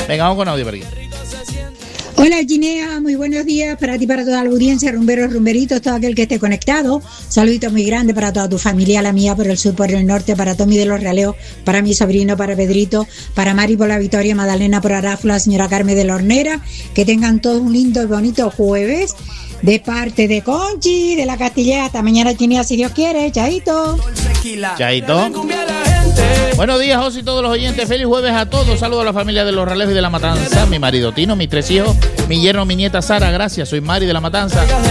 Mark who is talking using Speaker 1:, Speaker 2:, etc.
Speaker 1: Venga, vamos con audio por aquí.
Speaker 2: Hola Ginea, muy buenos días para ti, para toda la audiencia, rumberos, rumberitos, todo aquel que esté conectado. Saludito muy grande para toda tu familia, la mía por el sur, por el norte, para Tommy de los Realeos, para mi sobrino, para Pedrito, para Mari por la Victoria, Magdalena por Aráfula, la señora Carmen de la Hornera. Que tengan todos un lindo y bonito jueves de parte de Conchi, de la Castilleja. Hasta mañana Ginea, si Dios quiere. Chaito.
Speaker 1: Chaito. Buenos días, José y todos los oyentes. Feliz jueves a todos. Saludos a la familia de los Realeos y de la Matanza. Mi marido Tino, mis 3 hijos, mi yerno, mi nieta Sara. Gracias, soy Mari de la Matanza.